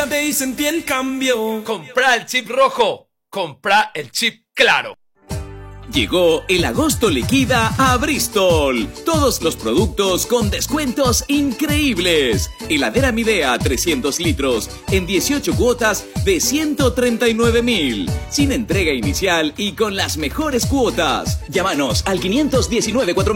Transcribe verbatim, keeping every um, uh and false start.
Fíjate y sentí el cambio. Compra el chip rojo. Compra el chip claro. Llegó el agosto liquida a Bristol. Todos los productos con descuentos increíbles. Heladera Midea trescientos litros en dieciocho cuotas de ciento treinta y nueve mil. Sin entrega inicial y con las mejores cuotas. Llámanos al quinientos diecinueve cuatro